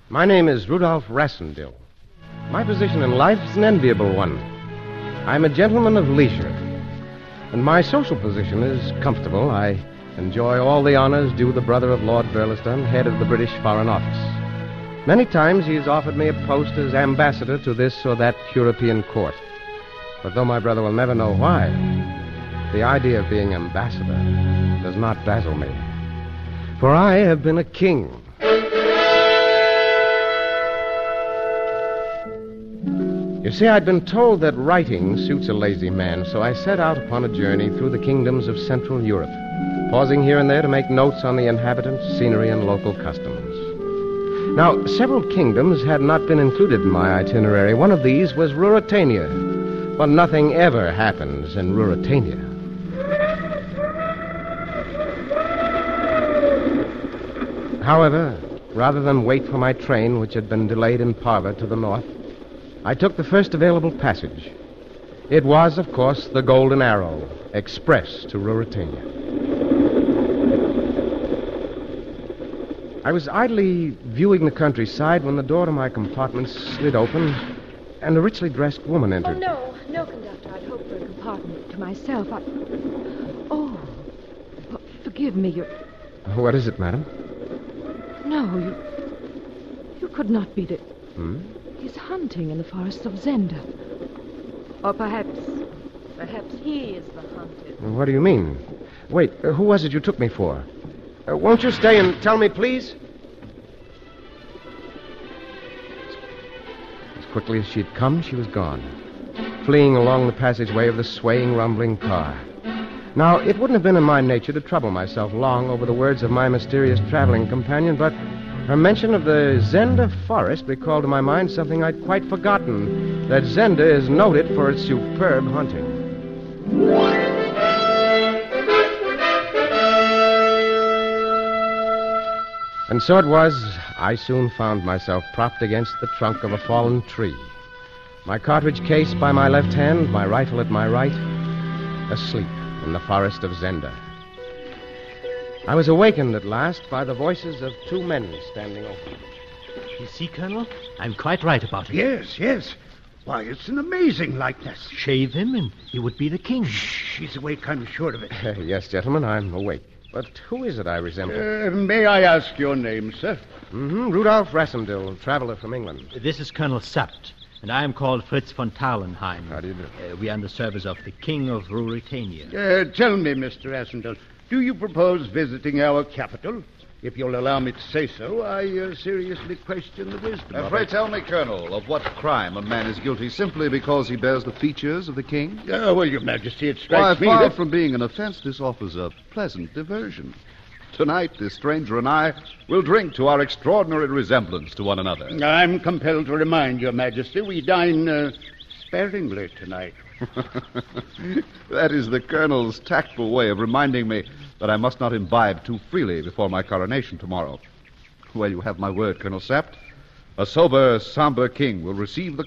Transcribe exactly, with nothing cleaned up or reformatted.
My name is Rudolph Rassendyll. My position in life is an enviable one. I'm a gentleman of leisure, and my social position is comfortable. I enjoy all the honors due the brother of Lord Burlesdon, head of the British Foreign Office. Many times he's offered me a post as ambassador to this or that European court. But though my brother will never know why, the idea of being ambassador does not dazzle me. For I have been a king. You see, I'd been told that writing suits a lazy man, so I set out upon a journey through the kingdoms of Central Europe, pausing here and there to make notes on the inhabitants, scenery, and local customs. Now, several kingdoms had not been included in my itinerary. One of these was Ruritania, but nothing ever happens in Ruritania. However, rather than wait for my train, which had been delayed in Parva to the north, I took the first available passage. It was, of course, the Golden Arrow, express to Ruritania. I was idly viewing the countryside when the door to my compartment slid open and a richly dressed woman entered. Oh, no, no, conductor. I'd hoped for a compartment to myself. I... Oh, oh, forgive me. You're... What is it, madam? No, you... You could not be the... Hmm? He's hunting in the forests of Zenda. Or perhaps... Perhaps he is the hunted. What do you mean? Wait, uh, who was it you took me for? Uh, won't you stay and tell me, please? As quickly as she'd come, she was gone, fleeing along the passageway of the swaying, rumbling car. Now, it wouldn't have been in my nature to trouble myself long over the words of my mysterious traveling companion, but her mention of the Zenda forest recalled to my mind something I'd quite forgotten, that Zenda is noted for its superb hunting. And so it was, I soon found myself propped against the trunk of a fallen tree, my cartridge case by my left hand, my rifle at my right, asleep in the forest of Zenda. I was awakened at last by the voices of two men standing over me. You see, Colonel, I'm quite right about it. Yes, yes. Why, it's an amazing likeness. Shave him and he would be the king. Shh, he's awake, I'm sure of it. Uh, yes, gentlemen, I'm awake. But who is it I resemble? Uh, may I ask your name, sir? Mm-hmm, Rudolph Rassendyll, traveler from England. This is Colonel Sapt, and I am called Fritz von Tarlenheim. How do you do? Uh, we are in the service of the King of Ruritania. Uh, tell me, Mister Rassendyll, do you propose visiting our capital? If you'll allow me to say so, I uh, seriously question the wisdom Uh, of pray it. tell me, Colonel, of what crime a man is guilty simply because he bears the features of the king? Uh, well, Your Majesty, it Why, strikes me far that... from being an offense, this offers a pleasant diversion. Tonight, this stranger and I will drink to our extraordinary resemblance to one another. I'm compelled to remind Your Majesty we dine uh, sparingly tonight. That is the Colonel's tactful way of reminding me that I must not imbibe too freely before my coronation tomorrow. Well, you have my word, Colonel Sapt. A sober, somber king will receive the